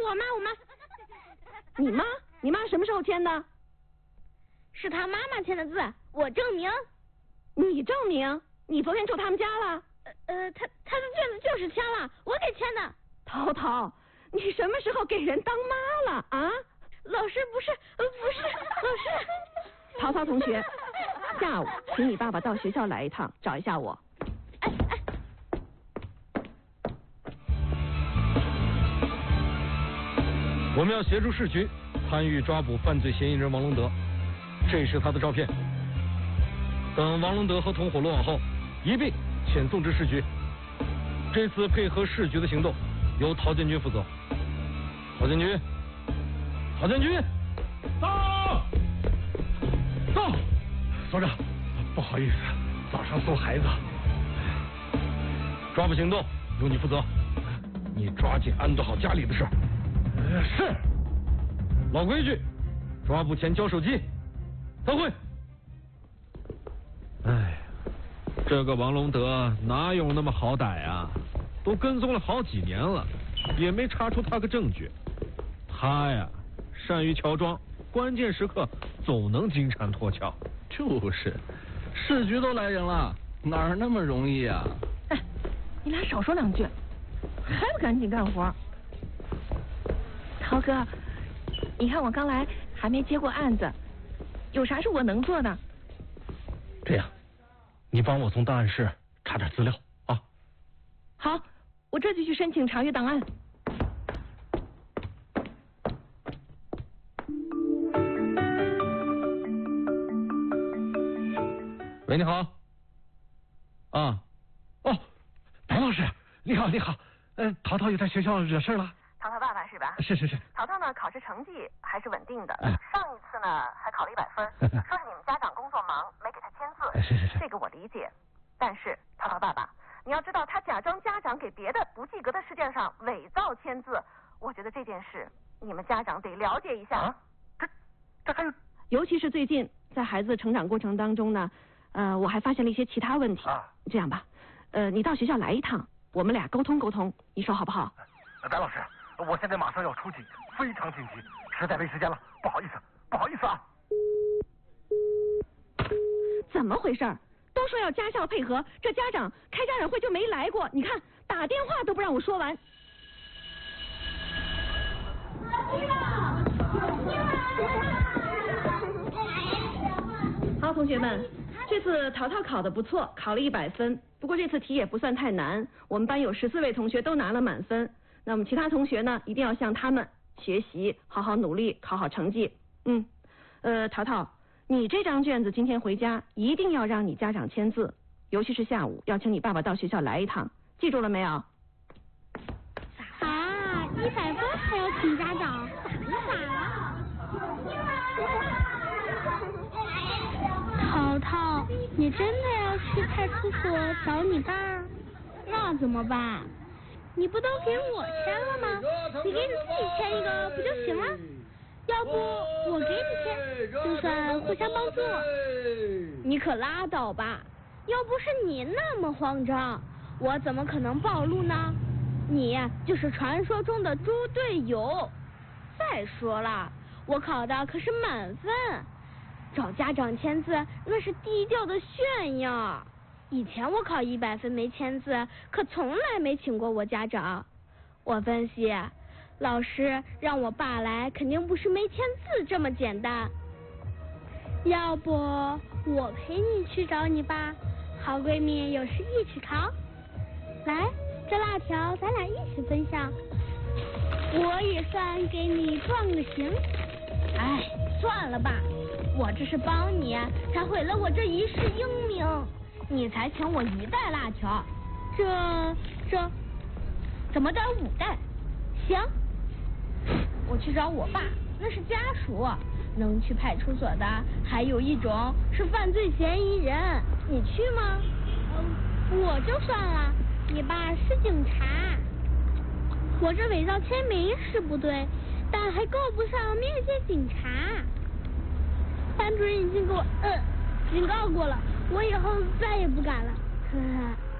我妈。 你妈什么时候签的？ 是她妈妈签的字，我证明。 你证明？你昨天住他们家了？ 她的卷子就是签了，我给签的。 淘淘，你什么时候给人当妈了啊？ 老师不是，老师。 淘淘同学，下午请你爸爸到学校来一趟，找一下我。 我们要协助市局参与抓捕犯罪嫌疑人王龙德，这是他的照片。等王龙德和同伙落网后，一并遣送至市局。这次配合市局的行动，由陶建军负责。陶建军， 到！所长，不好意思，早上送孩子。 抓捕行动由你负责，你抓紧安顿好家里的事。 是。 老规矩，抓捕前交手机。散会。 哎，这个王龙德哪有那么好歹啊？都跟踪了好几年了，也没查出他个证据。他呀，善于乔装，关键时刻总能金蝉脱壳。 就是，市局都来人了，哪儿那么容易啊？ 哎，你俩少说两句，还不赶紧干活？涛哥，你看我刚来，还没接过案子，有啥是我能做的？ 这样，你帮我从档案室查点资料啊。 好，我这就去申请查阅档案。 喂，你好。啊， 哦，白老师，你好。淘淘也在学校惹事了？ 淘淘爸爸是吧？ 是。 淘淘呢，考试成绩还是稳定的。 哎， 上一次呢还考了100分，说是你们家长工作忙，没给他签字。 是。 这个我理解，但是淘淘爸爸，你要知道他假装家长给别的不及格的试卷上伪造签字，我觉得这件事你们家长得了解一下。 啊，这还有， 尤其是最近在孩子成长过程当中呢，我还发现了一些其他问题。这样吧，你到学校来一趟，我们俩沟通沟通，你说好不好？ 白老师，我现在马上要出去，非常紧急，实在没时间了，不好意思啊。 怎么回事？都说要家校配合，这家长开家长会就没来过，你看打电话都不让我说完。好，同学们，这次淘淘考得不错，考了100分。不过这次题也不算太难，我们班有14位同学都拿了满分。那么其他同学呢，一定要向他们学习，好好努力，考好成绩。淘淘，你这张卷子今天回家一定要让你家长签字，尤其是下午要请你爸爸到学校来一趟，记住了没有？ 啊，100分还要请家长，傻了。淘淘，你真的要去派出所找你爸？那怎么办？你不都给我签了吗？你给你自己签一个不就行了？要不我给你签，就算互相帮助。你可拉倒吧！要不是你那么慌张，我怎么可能暴露呢？你就是传说中的猪队友。再说了，我考的可是满分，找家长签字那是低调的炫耀。以前我考100分没签字，可从来没请过我家长。我分析，老师让我爸来，肯定不是没签字这么简单。要不我陪你去找你爸，好闺蜜有事一起考。来，这辣条咱俩一起分享，我也算给你壮个行。哎，算了吧，我这是帮你，才毁了我这一世英名。你才请我1袋辣条，这怎么得5袋？行，我去找我爸，那是家属，能去派出所的还有一种是犯罪嫌疑人，你去吗？我就算了，你爸是警察，我这伪造签名是不对，但还够不上面见警察。班主任已经给我警告过了，我以后再也不敢了。